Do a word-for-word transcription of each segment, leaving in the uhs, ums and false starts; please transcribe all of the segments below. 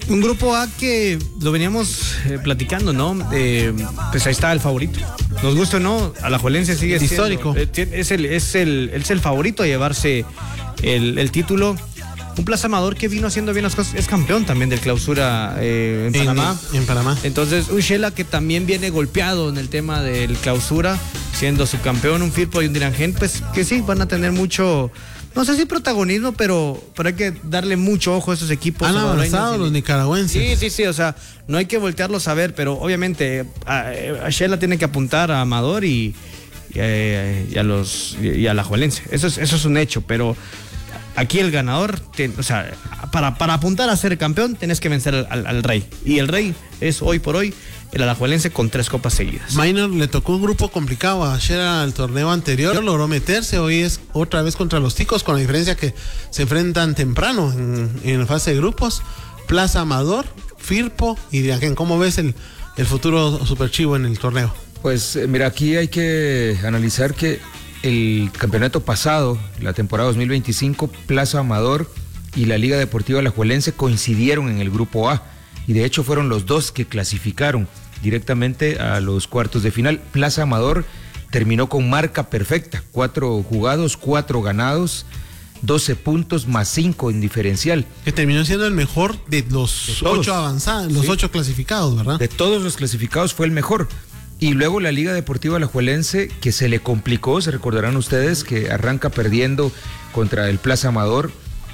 Un grupo A que lo veníamos eh, platicando, ¿no? Eh, pues ahí está el favorito. Nos gusta o no, Alajuelense sigue es siendo... histórico. Eh, es, el, es, el, es el favorito a llevarse el, el título. Un Plaza Amador que vino haciendo bien las cosas, es campeón también del clausura eh, en, en Panamá. En Panamá. Entonces, un Shela que también viene golpeado en el tema del clausura, siendo subcampeón, un Firpo y un Dirangén, pues que sí, van a tener mucho, no sé si protagonismo, pero, pero hay que darle mucho ojo a esos equipos. Han avanzado los nicaragüenses. Sí, sí, sí, o sea, no hay que voltearlos a ver, pero obviamente a, a Shela tiene que apuntar a Amador y, y, a, y a los y a Alajuelense. Eso es, eso es un hecho, pero aquí el ganador, te, o sea, para, para apuntar a ser campeón, tenés que vencer al, al, al Rey. Y el Rey es hoy por hoy el Alajuelense con tres copas seguidas. Minor le tocó un grupo complicado a Shela al torneo anterior, logró meterse, hoy es otra vez contra los Ticos, con la diferencia que se enfrentan temprano en, en fase de grupos. Plaza Amador, Firpo y Dirangén. ¿Cómo ves el, el futuro Superchivo en el torneo? Pues mira, aquí hay que analizar que el campeonato pasado, la temporada dos mil veinticinco, Plaza Amador y la Liga Deportiva Alajuelense coincidieron en el grupo A y de hecho fueron los dos que clasificaron directamente a los cuartos de final. Plaza Amador terminó con marca perfecta, cuatro jugados, cuatro ganados, doce puntos más cinco en diferencial. Que terminó siendo el mejor de los de ocho avanzados, los sí. ocho clasificados, ¿verdad? De todos los clasificados fue el mejor. Y luego la Liga Deportiva Alajuelense, que se le complicó, se recordarán ustedes, que arranca perdiendo contra el Plaza Amador,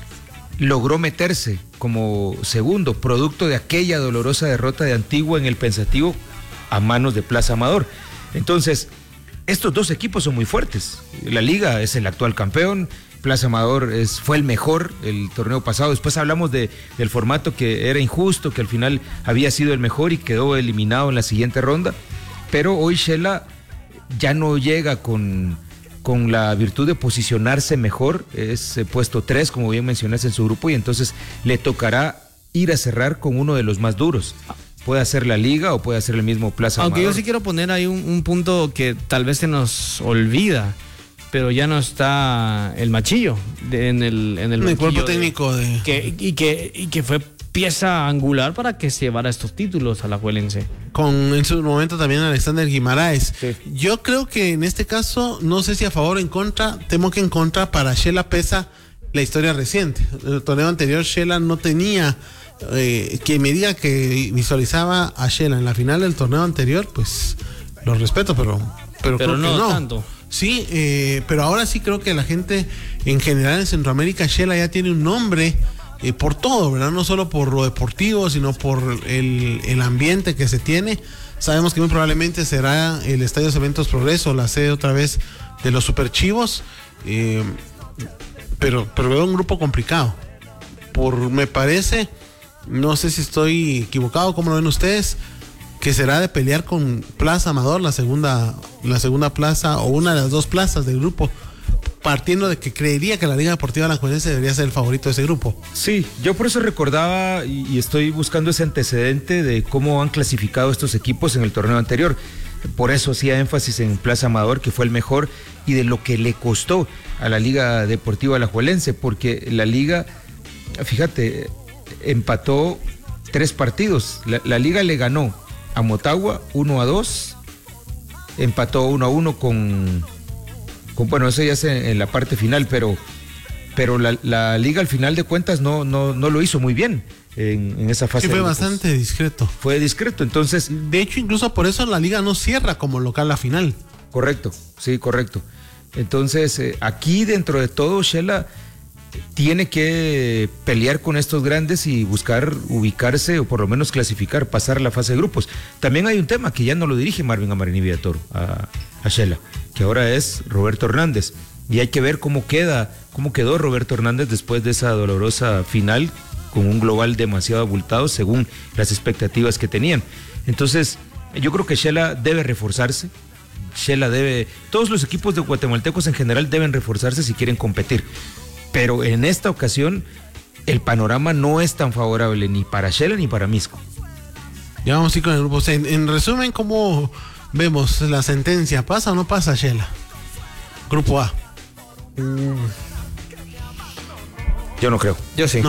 logró meterse como segundo, producto de aquella dolorosa derrota de Antigua en el Pensativo a manos de Plaza Amador. Entonces, estos dos equipos son muy fuertes. La Liga es el actual campeón, Plaza Amador es, fue el mejor el torneo pasado. Después hablamos de, del formato que era injusto, que al final había sido el mejor y quedó eliminado en la siguiente ronda. Pero hoy Shela ya no llega con, con la virtud de posicionarse mejor, es eh, puesto tres, como bien mencionaste en su grupo, y entonces le tocará ir a cerrar con uno de los más duros. Puede hacer la Liga o puede hacer el mismo Plaza Aunque Amador. Yo sí quiero poner ahí un, un punto que tal vez se nos olvida, pero ya no está el Machillo de, en el en el, el cuerpo de, técnico de que, y que y que fue pieza angular para que se llevara estos títulos a Alajuelense. Con en su momento también Alexander Guimaraes. Sí. Yo creo que en este caso, no sé si a favor o en contra, temo que en contra. Para Shela pesa la historia reciente. El torneo anterior Shela no tenía eh, quien me diga que visualizaba a Shela en la final del torneo anterior, pues lo respeto, pero pero, pero creo no, que no tanto. Sí, eh, pero ahora sí creo que la gente en general en Centroamérica, Shela ya tiene un nombre eh, por todo, ¿verdad? No solo por lo deportivo, sino por el, el ambiente que se tiene. Sabemos que muy probablemente será el Estadio Cementos Progreso, la sede otra vez de los Superchivos, eh, pero, pero veo un grupo complicado. Por, me parece, no sé si estoy equivocado, ¿cómo lo ven ustedes? Que será de pelear con Plaza Amador, la segunda, la segunda plaza o una de las dos plazas del grupo, partiendo de que creería que la Liga Deportiva Alajuelense debería ser el favorito de ese grupo. Sí, yo por eso recordaba y, y estoy buscando ese antecedente de cómo han clasificado estos equipos en el torneo anterior. Por eso hacía énfasis en Plaza Amador, que fue el mejor, y de lo que le costó a la Liga Deportiva Alajuelense, porque la Liga, fíjate, empató tres partidos. La, la Liga le ganó a Motagua uno a dos, empató uno a uno con, con bueno, eso ya es en, en la parte final, pero, pero la, la Liga al final de cuentas no, no, no lo hizo muy bien en, en esa fase. Sí, fue de bastante discreto. Fue discreto, entonces. De hecho, incluso por eso la Liga no cierra como local la final. Correcto, sí, correcto. Entonces, eh, aquí dentro de todo, Shela tiene que pelear con estos grandes y buscar ubicarse o por lo menos clasificar, pasar la fase de grupos. También hay un tema que ya no lo dirige Marvin Amarini Villatoro a, a Shela, que ahora es Roberto Hernández, y hay que ver cómo queda, cómo quedó Roberto Hernández después de esa dolorosa final con un global demasiado abultado según las expectativas que tenían. Entonces, yo creo que Shela debe reforzarse. Shela debe, todos los equipos de guatemaltecos en general deben reforzarse si quieren competir. Pero en esta ocasión el panorama no es tan favorable ni para Shela ni para Misco. Ya vamos a ir con el grupo C. En, en resumen, ¿cómo vemos la sentencia? ¿Pasa o no pasa Shela? Grupo A. Yo no creo. Yo sí.